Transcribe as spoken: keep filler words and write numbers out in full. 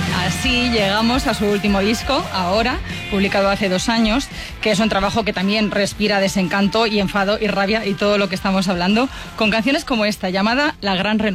Así llegamos a su último disco, Ahora, publicado hace dos años, que es un trabajo que también respira desencanto y enfado y rabia y todo lo que estamos hablando, con canciones como esta, llamada La Gran Renuncia.